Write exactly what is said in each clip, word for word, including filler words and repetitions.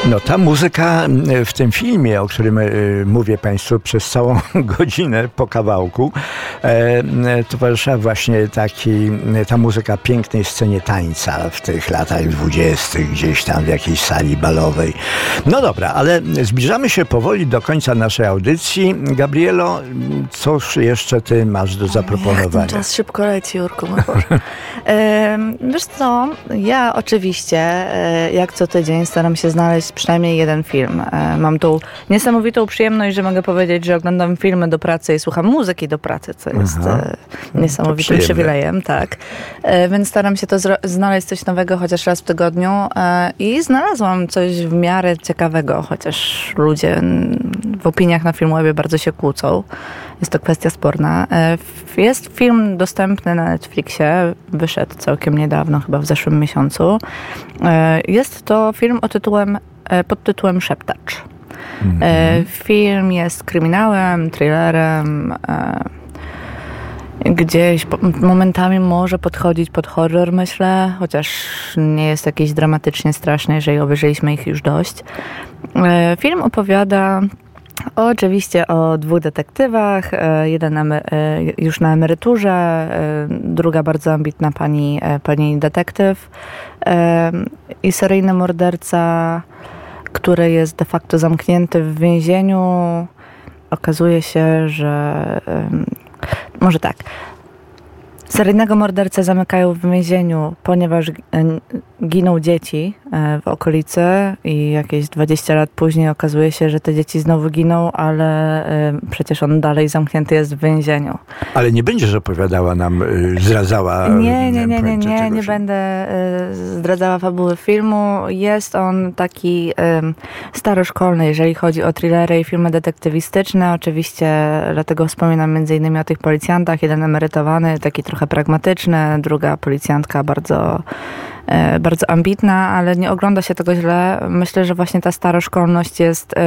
No ta muzyka w tym filmie, o którym mówię Państwu przez całą godzinę po kawałku, e, towarzyszyła właśnie taki, ta muzyka pięknej scenie tańca w tych latach dwudziestych, gdzieś tam w jakiejś sali balowej. No dobra, ale zbliżamy się powoli do końca naszej audycji. Gabrielo, cóż jeszcze Ty masz do zaproponowania? Jak ten czas szybko leci, Jurku. e, wiesz co, ja oczywiście e, jak co tydzień staram się znaleźć przynajmniej jeden film. E, mam tą niesamowitą przyjemność, że mogę powiedzieć, że oglądam filmy do pracy i słucham muzyki do pracy, co jest e, niesamowitym przywilejem, tak. E, więc staram się to zro- znaleźć coś nowego chociaż raz w tygodniu e, i znalazłam coś w miarę ciekawego, chociaż ludzie w opiniach na Filmwebie bardzo się kłócą. Jest to kwestia sporna. E, jest film dostępny na Netflixie, wyszedł całkiem niedawno, chyba w zeszłym miesiącu. E, jest to film o tytułem pod tytułem Szeptacz. Mm-hmm. E, film jest kryminałem, thrillerem, e, gdzieś po, momentami może podchodzić pod horror, myślę, chociaż nie jest jakiś dramatycznie straszny, jeżeli obejrzeliśmy ich już dość. E, film opowiada oczywiście o dwóch detektywach, jeden już na emeryturze, druga bardzo ambitna pani, pani detektyw i seryjny morderca, który jest de facto zamknięty w więzieniu. Okazuje się, że może tak. Seryjnego mordercę zamykają w więzieniu, ponieważ giną dzieci w okolicy i jakieś dwadzieścia lat później okazuje się, że te dzieci znowu giną, ale przecież on dalej zamknięty jest w więzieniu. Ale nie będziesz opowiadała nam, zdradzała... Nie, nie, nie, nie, nie, nie będę zdradzała fabuły filmu. Jest on taki staroszkolny, jeżeli chodzi o thrillery i filmy detektywistyczne. Oczywiście dlatego wspominam między innymi o tych policjantach. Jeden emerytowany, taki trochę pragmatyczny, druga policjantka bardzo, bardzo ambitna, ale nie ogląda się tego źle. Myślę, że właśnie ta staroszkolność jest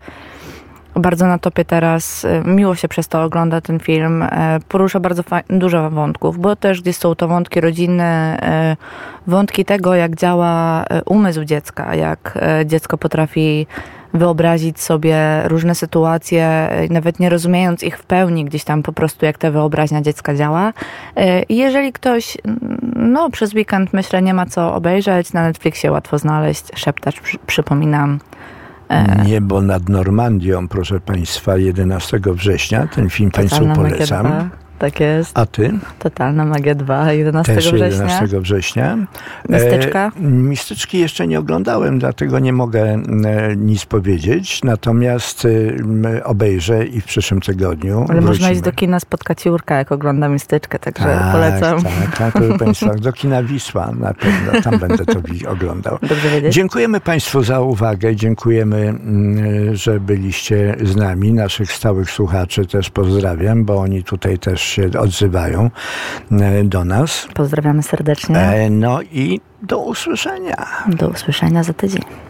bardzo na topie teraz. Miło się przez to ogląda ten film. Porusza bardzo fa- dużo wątków, bo też gdzieś są to wątki rodzinne, wątki tego, jak działa umysł dziecka, jak dziecko potrafi wyobrazić sobie różne sytuacje, nawet nie rozumiejąc ich w pełni, gdzieś tam po prostu jak ta wyobraźnia dziecka działa. I jeżeli ktoś, no przez weekend myślę, nie ma co obejrzeć, na Netflixie łatwo znaleźć Szeptacz, przy, przypominam. Niebo nad Normandią, proszę Państwa, jedenastego września. Ten film Państwu polecam. Tak jest. A Ty? Totalna Magia dwa, jedenastego Też września. jedenastego września. Mistyczka? E, mistyczki jeszcze nie oglądałem, dlatego nie mogę e, nic powiedzieć. Natomiast e, obejrzę i w przyszłym tygodniu Ale wrócimy. Można iść do kina spod Jurka, jak ogląda Mistyczkę, także tak, polecam. Tak, tak, proszę Państwa, do kina Wisła na pewno, tam będę to oglądał. Dobrze wiedzieć. Dziękujemy Państwu za uwagę, dziękujemy, że byliście z nami. Naszych stałych słuchaczy też pozdrawiam, bo oni tutaj też się odzywają do nas. Pozdrawiamy serdecznie. No i do usłyszenia. Do usłyszenia za tydzień.